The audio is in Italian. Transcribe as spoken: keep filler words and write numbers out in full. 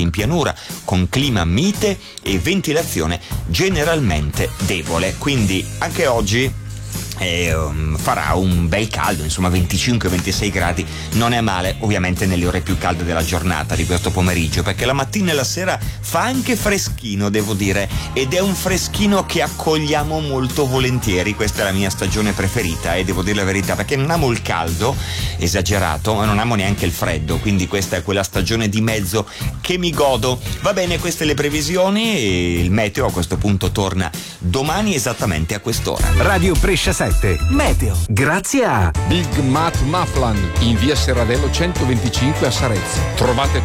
in pianura, con clima mite e ventilazione generalmente debole. Quindi anche oggi E, um, farà un bel caldo, insomma venticinque ventisei gradi, non è male, ovviamente nelle ore più calde della giornata di questo pomeriggio, perché la mattina e la sera fa anche freschino, devo dire, ed è un freschino che accogliamo molto volentieri. Questa è la mia stagione preferita e devo dire la verità, perché non amo il caldo esagerato, ma non amo neanche il freddo, quindi questa è quella stagione di mezzo che mi godo. Va bene, queste le previsioni e il meteo a questo punto torna domani esattamente a quest'ora. Radio Brescia sette Meteo. Grazie a Big Mat Maflan in via Serradello centoventicinque a Sarezzo. Trovate